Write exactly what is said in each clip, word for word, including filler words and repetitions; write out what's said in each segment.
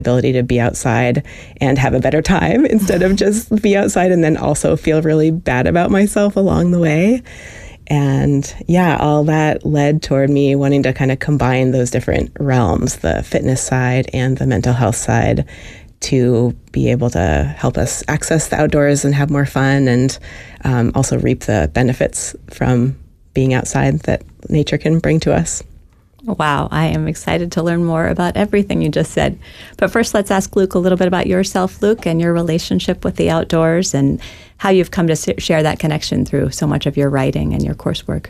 ability to be outside and have a better time instead of just be outside and then also feel really bad about myself along the way. And yeah, all that led toward me wanting to kind of combine those different realms, the fitness side and the mental health side, to be able to help us access the outdoors and have more fun, and um, also reap the benefits from being outside that nature can bring to us. Wow, I am excited to learn more about everything you just said. But first, let's ask Luke a little bit about yourself, Luke, and your relationship with the outdoors and how you've come to share that connection through so much of your writing and your coursework.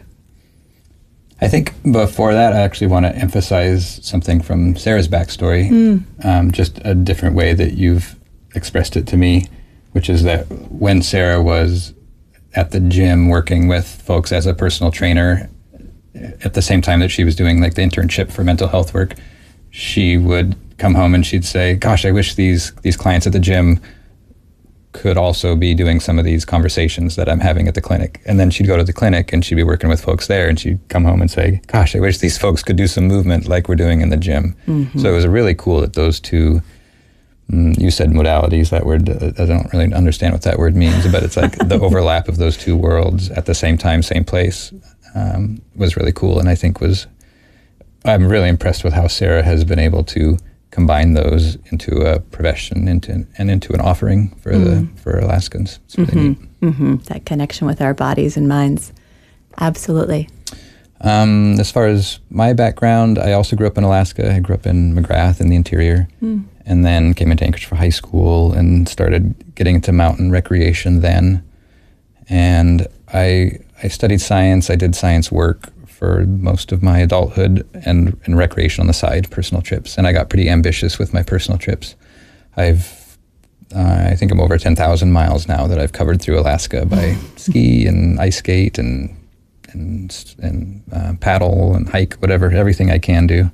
I think before that, I actually want to emphasize something from Sarah's backstory, mm. um, just a different way that you've expressed it to me, which is that when Sarah was at the gym working with folks as a personal trainer, at the same time that she was doing like the internship for mental health work, she would come home and she'd say, gosh, I wish these these clients at the gym could also be doing some of these conversations that I'm having at the clinic. And then she'd go to the clinic and she'd be working with folks there, and she'd come home and say, gosh, I wish these folks could do some movement like we're doing in the gym. Mm-hmm. So it was really cool that those two, mm, you said modalities, that word, I don't really understand what that word means, but it's like the overlap of those two worlds at the same time, same place, um, was really cool. And I think was, I'm really impressed with how Sarah has been able to combine those into a profession, into and into an offering for mm. the for Alaskans. It's really mm-hmm. neat. Mm-hmm. That connection with our bodies and minds. Absolutely. Um, as far as my background, I also grew up in Alaska. I grew up in McGrath in the interior, mm. and then came into Anchorage for high school and started getting into mountain recreation then. And I I studied science. I did science work for most of my adulthood, and, and recreation on the side, personal trips. And I got pretty ambitious with my personal trips. I've, uh, I think I'm over ten thousand miles now that I've covered through Alaska by ski and ice skate and and and uh, paddle and hike, whatever, everything I can do.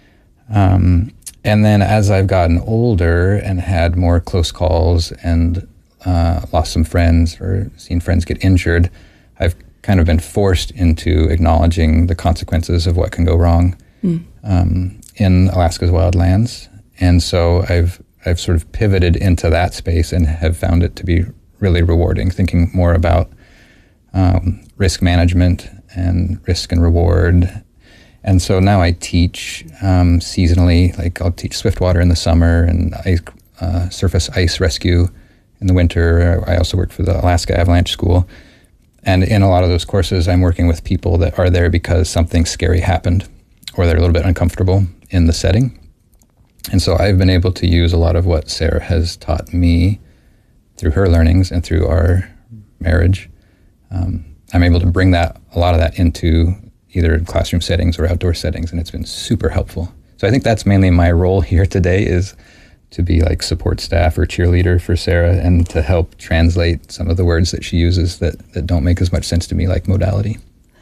Um, and then as I've gotten older and had more close calls and uh, lost some friends or seen friends get injured, I've kind of been forced into acknowledging the consequences of what can go wrong mm. um, in Alaska's wildlands. And so I've I've sort of pivoted into that space and have found it to be really rewarding, thinking more about um, risk management and risk and reward. And so now I teach um, seasonally, like I'll teach Swiftwater in the summer and ice, uh, surface ice rescue in the winter. I also work for the Alaska Avalanche School. And in a lot of those courses, I'm working with people that are there because something scary happened, or they're a little bit uncomfortable in the setting. And so I've been able to use a lot of what Sarah has taught me through her learnings and through our marriage. Um, I'm able to bring that, a lot of that, into either classroom settings or outdoor settings, and it's been super helpful. So I think that's mainly my role here today, is to be like support staff or cheerleader for Sarah and to help translate some of the words that she uses that, that don't make as much sense to me, like modality.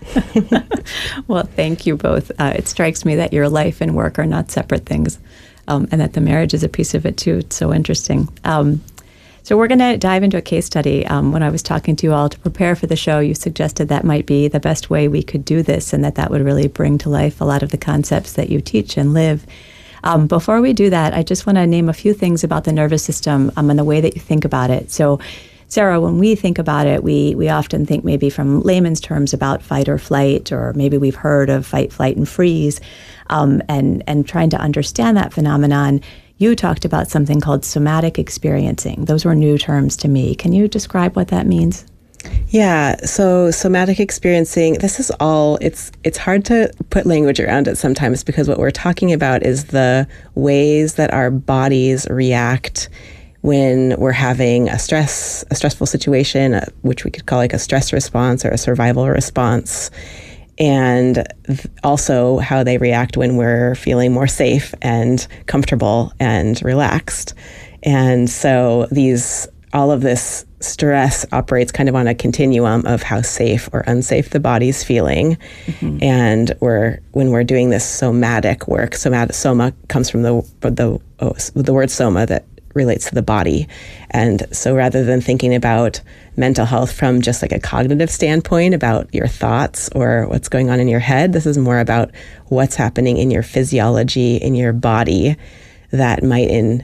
Well, thank you both. Uh, it strikes me that your life and work are not separate things, um, and that the marriage is a piece of it too. It's so interesting. Um, so we're going to dive into a case study. Um, when I was talking to you all to prepare for the show, you suggested that might be the best way we could do this, and that that would really bring to life a lot of the concepts that you teach and live. Um, before we do that, I just want to name a few things about the nervous system um, and the way that you think about it. So, Sarah, when we think about it, we we often think maybe from layman's terms about fight or flight, or maybe we've heard of fight, flight, and freeze, um, and, and trying to understand that phenomenon. You talked about something called somatic experiencing. Those were new terms to me. Can you describe what that means? Yeah, so somatic experiencing, this is all, it's it's hard to put language around it sometimes, because what we're talking about is the ways that our bodies react when we're having a stress, a stressful situation, uh, which we could call like a stress response or a survival response, and th- also how they react when we're feeling more safe and comfortable and relaxed. And so these, all of this stress operates kind of on a continuum of how safe or unsafe the body's feeling. Mm-hmm. And we're, when we're doing this somatic work, somatic, soma comes from the the oh, the word soma that relates to the body. And so rather than thinking about mental health from just like a cognitive standpoint about your thoughts or what's going on in your head, this is more about what's happening in your physiology, in your body, that might in